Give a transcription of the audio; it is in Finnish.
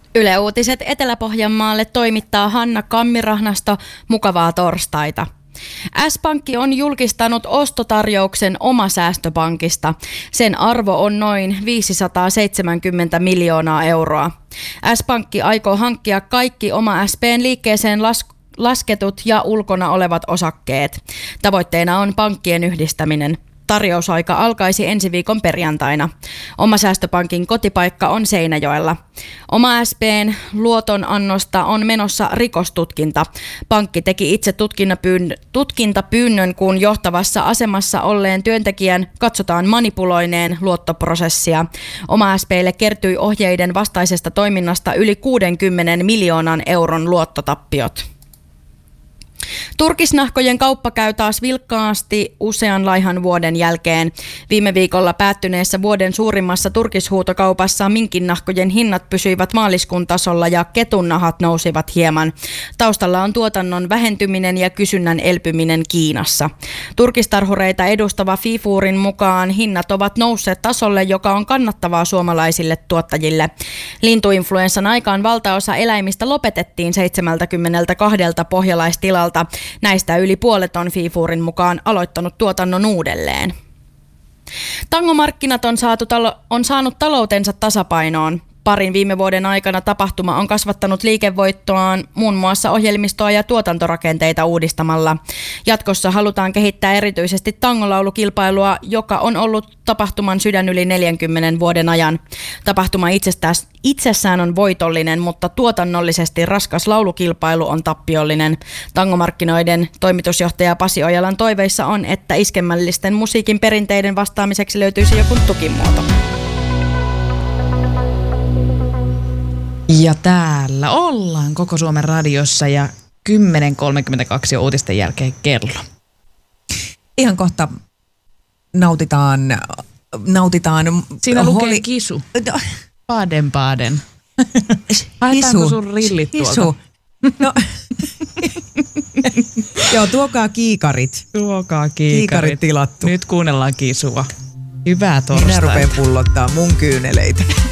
Yle Uutiset Etelä-Pohjanmaalle toimittaa Hanna Kammirahnasto. Mukavaa torstaita. S-Pankki on julkistanut ostotarjouksen Omasäästöpankista. Sen arvo on noin 570 miljoonaa euroa. S-Pankki aikoo hankkia kaikki Oma SP:n liikkeeseen lasketut ja ulkona olevat osakkeet. Tavoitteena on pankkien yhdistäminen. Tarjousaika alkaisi ensi viikon perjantaina. Omasäästöpankin kotipaikka on Seinäjoella. Oma SP:n luotonannosta on menossa rikostutkinta. Pankki teki itse tutkintapyynnön, kun johtavassa asemassa olleen työntekijän katsotaan manipuloineen luottoprosessia. Oma SP:lle kertyi ohjeiden vastaisesta toiminnasta yli 60 miljoonan euron luottotappiot. Turkisnahkojen kauppa käy taas vilkkaasti usean laihan vuoden jälkeen. Viime viikolla päättyneessä vuoden suurimmassa turkishuutokaupassa minkinnahkojen hinnat pysyivät maaliskuun tasolla ja ketunnahat nousivat hieman. Taustalla on tuotannon vähentyminen ja kysynnän elpyminen Kiinassa. Turkistarhureita edustava FIFURin mukaan hinnat ovat nousseet tasolle, joka on kannattavaa suomalaisille tuottajille. Lintuinfluenssan aikaan valtaosa eläimistä lopetettiin 72 pohjalaistilalta. Näistä yli puolet on FIFURin mukaan aloittanut tuotannon uudelleen. Tangomarkkinat on saanut taloutensa tasapainoon. Parin viime vuoden aikana tapahtuma on kasvattanut liikevoittoaan muun muassa ohjelmistoa ja tuotantorakenteita uudistamalla. Jatkossa halutaan kehittää erityisesti tangolaulukilpailua, joka on ollut tapahtuman sydän yli 40 vuoden ajan. Tapahtuma itsessään on voitollinen, mutta tuotannollisesti raskas laulukilpailu on tappiollinen. Tangomarkkinoiden toimitusjohtaja Pasi Ojalan toiveissa on, että iskelmällisten musiikin perinteiden vastaamiseksi löytyisi joku tukimuoto. Ja täällä ollaan Koko Suomen radiossa ja 10.32 on uutisten jälkeen kello. Ihan kohta nautitaan. Siinä lukee kisu. Baden. Haetaanko sun rillit tuolta? No. Joo, tuokaa kiikarit. Kiikarit tilattu. Nyt kuunnellaan kisua. Hyvää torstaita. Minä rupean pullottaa mun kyyneleitä.